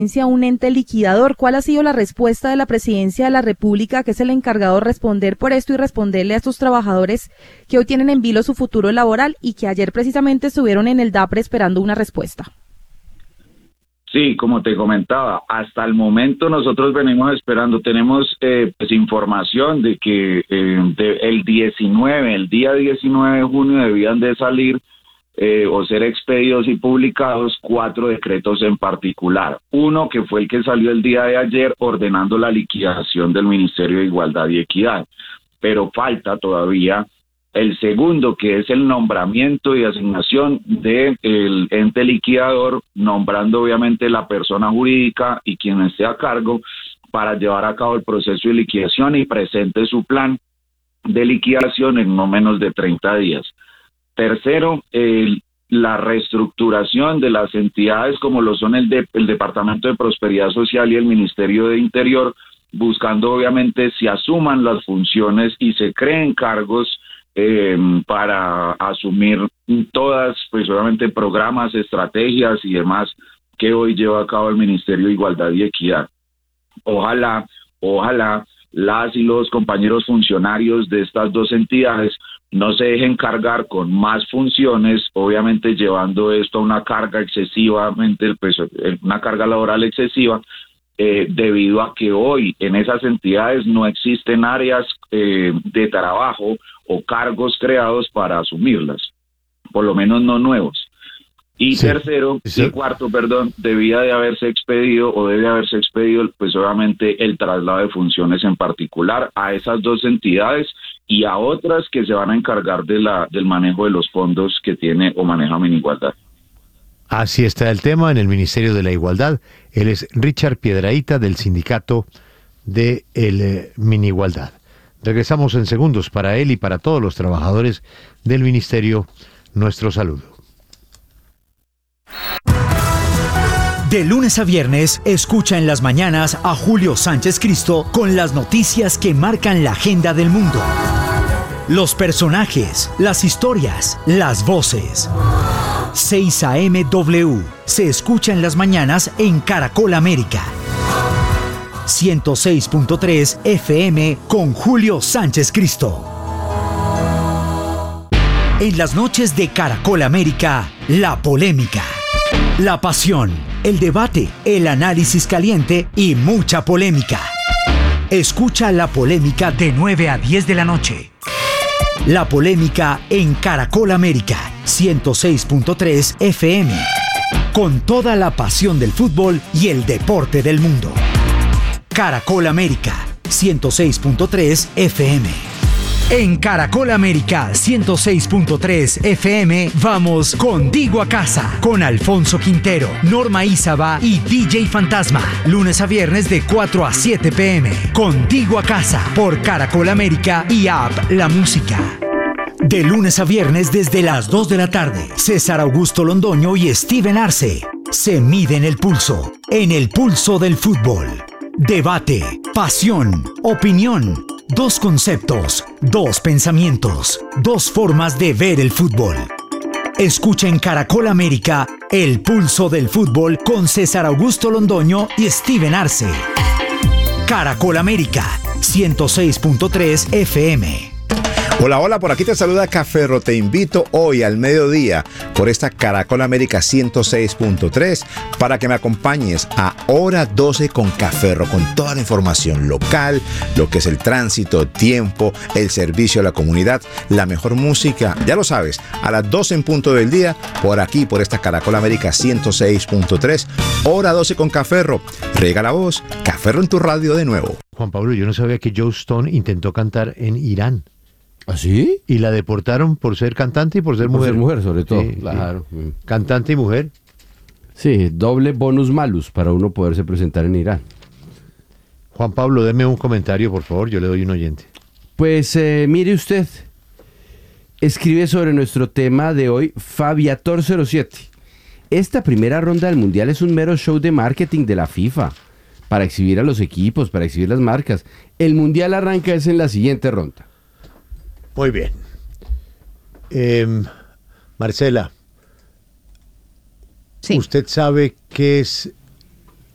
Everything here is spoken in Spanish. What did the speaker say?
un ente liquidador. ¿Cuál ha sido la respuesta de la Presidencia de la República, que es el encargado de responder por esto y responderle a estos trabajadores que hoy tienen en vilo su futuro laboral y que ayer precisamente estuvieron en el DAPRE esperando una respuesta? Sí, como te comentaba, hasta el momento nosotros venimos esperando, tenemos pues información de que el día 19 de junio debían de salir o ser expedidos y publicados 4 decretos en particular. Uno que fue el que salió el día de ayer ordenando la liquidación del Ministerio de Igualdad y Equidad, pero falta todavía el segundo, que es el nombramiento y asignación del ente liquidador, nombrando obviamente la persona jurídica y quien esté a cargo para llevar a cabo el proceso de liquidación y presente su plan de liquidación en no menos de 30 días. Tercero, la reestructuración de las entidades como lo son el Departamento de Prosperidad Social y el Ministerio de Interior, buscando obviamente se asuman las funciones y se creen cargos para asumir todas, pues obviamente programas, estrategias y demás que hoy lleva a cabo el Ministerio de Igualdad y Equidad. Ojalá las y los compañeros funcionarios de estas dos entidades no se dejen cargar con más funciones, obviamente llevando esto a una carga excesivamente, pues una carga laboral excesiva, debido a que hoy en esas entidades no existen áreas de trabajo o cargos creados para asumirlas, por lo menos no nuevos. Y sí, tercero, sí. y cuarto, debía de haberse expedido o debe haberse expedido, pues obviamente el traslado de funciones en particular a esas dos entidades y a otras que se van a encargar del manejo de los fondos que tiene o maneja Minigualdad. Así está el tema en el Ministerio de la Igualdad. Él es Richard Piedrahita del sindicato de Minigualdad. Regresamos en segundos para él y para todos los trabajadores del ministerio. Nuestro saludo. De lunes a viernes, escucha en las mañanas a Julio Sánchez Cristo con las noticias que marcan la agenda del mundo. Los personajes, las historias, las voces. 6 a.m. W se escucha en las mañanas en Caracol América. 106.3 FM con Julio Sánchez Cristo. En las noches de Caracol América, la polémica, la pasión, el debate, el análisis caliente y mucha polémica. Escucha La Polémica de 9 a 10 de la noche. La Polémica en Caracol América, 106.3 FM. Con toda la pasión del fútbol y el deporte del mundo. Caracol América, 106.3 FM. En Caracol América 106.3 FM vamos contigo a casa con Alfonso Quintero, Norma Ízaba y DJ Fantasma. Lunes a viernes de 4 a 7 p.m. Contigo a casa por Caracol América y App La Música. De lunes a viernes desde las 2 de la tarde, César Augusto Londoño y Steven Arce se miden el pulso en el pulso del fútbol. Debate, pasión, opinión. Dos conceptos, dos pensamientos, dos formas de ver el fútbol. Escucha en Caracol América el pulso del fútbol con César Augusto Londoño y Steven Arce. Caracol América, 106.3 FM. Hola, hola, por aquí te saluda Caferro. Te invito hoy al mediodía por esta Caracol América 106.3 para que me acompañes a hora 12 con Caferro, con toda la información local, lo que es el tránsito, tiempo, el servicio a la comunidad, la mejor música, ya lo sabes, a las 12 en punto del día, por aquí, por esta Caracol América 106.3, hora 12 con Caferro. Riega la voz, Caferro en tu radio de nuevo. Juan Pablo, yo no sabía que Joe Stone intentó cantar en Irán. ¿Ah, sí? Y la deportaron por ser cantante y por ser Por mujer. ser mujer, sobre todo, Sí, claro. sí. Cantante y mujer. Sí, doble bonus malus para uno poderse presentar en Irán. Juan Pablo, deme un comentario, por favor, yo le doy un oyente. Pues mire usted, escribe sobre nuestro tema de hoy Fabiator07. Esta primera ronda del Mundial es un mero show de marketing de la FIFA para exhibir a los equipos, para exhibir las marcas. El Mundial arranca es en la siguiente ronda. Muy bien. Marcela, Sí. ¿usted sabe qué es